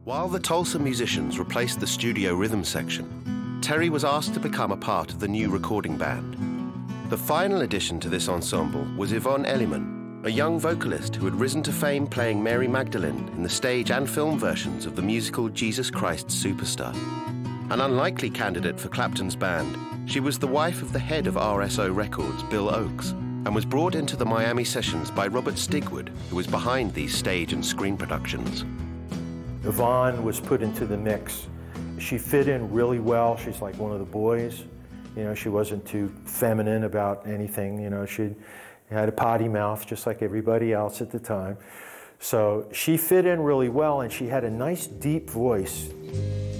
While the Tulsa musicians replaced the studio rhythm section, Terry was asked to become a part of the new recording band. The final addition to this ensemble was Yvonne Elliman, a young vocalist who had risen to fame playing Mary Magdalene in the stage and film versions of the musical Jesus Christ Superstar. An unlikely candidate for Clapton's band, she was the wife of the head of RSO Records, Bill Oakes, and was brought into the Miami sessions by Robert Stigwood, who was behind these stage and screen productions. Yvonne was put into the mix. She fit in really well. She's like one of the boys. You know, she wasn't too feminine about anything. You know, she had a potty mouth just like everybody else at the time. So she fit in really well, and she had a nice deep voice.